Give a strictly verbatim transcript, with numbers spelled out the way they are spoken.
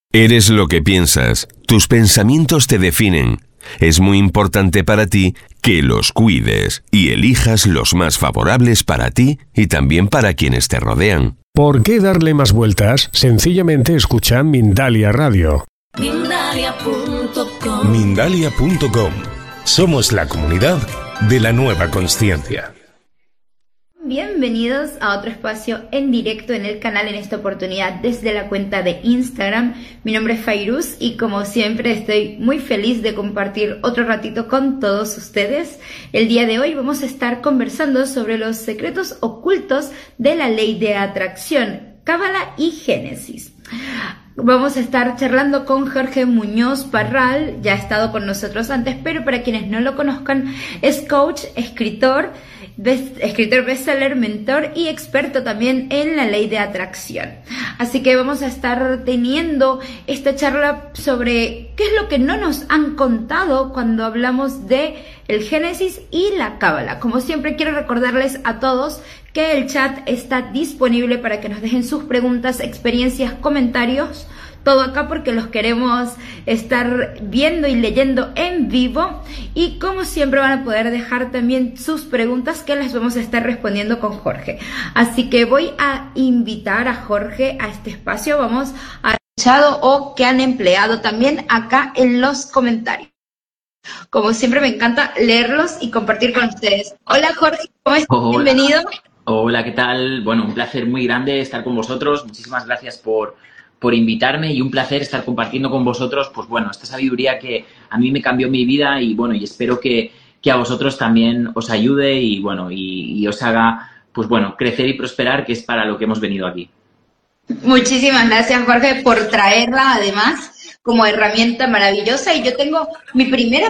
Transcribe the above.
Eres lo que piensas, tus pensamientos te definen. Es muy importante para ti que los cuides y elijas los más favorables para ti y también para quienes te rodean. ¿Por qué darle más vueltas? Sencillamente escucha Mindalia Radio. Mindalia punto com. Mindalia punto com. Somos la comunidad de la nueva consciencia. Bienvenidos a otro espacio en directo en el canal, en esta oportunidad desde la cuenta de Instagram. Mi nombre es Fairuz y como siempre estoy muy feliz de compartir otro ratito con todos ustedes. El día de hoy vamos a estar conversando sobre los secretos ocultos de la ley de atracción, Cábala y Génesis. Vamos a estar charlando con Jorge Muñoz Parral, ya ha estado con nosotros antes, pero para quienes no lo conozcan, es coach, escritor, Best, escritor bestseller, mentor y experto también en la ley de atracción. Así que vamos a estar teniendo esta charla sobre qué es lo que no nos han contado cuando hablamos de el Génesis y la Cábala. Como siempre, quiero recordarles a todos que el chat está disponible para que nos dejen sus preguntas, experiencias, comentarios, todo acá porque los queremos estar viendo y leyendo en vivo, y como siempre van a poder dejar también sus preguntas que las vamos a estar respondiendo con Jorge. Así que voy a invitar a Jorge a este espacio. Vamos a escuchado o que han empleado también acá en los comentarios. Como siempre me encanta leerlos y compartir con ustedes. Hola Jorge, ¿cómo estás? Hola. Bienvenido. Hola, ¿qué tal? Bueno, un placer muy grande estar con vosotros. Muchísimas gracias por, por invitarme y un placer estar compartiendo con vosotros, pues bueno, esta sabiduría que a mí me cambió mi vida y bueno, y espero que, que a vosotros también os ayude y bueno, y, y os haga, pues bueno, crecer y prosperar, que es para lo que hemos venido aquí. Muchísimas gracias, Jorge, por traerla además como herramienta maravillosa. Y yo tengo mi primera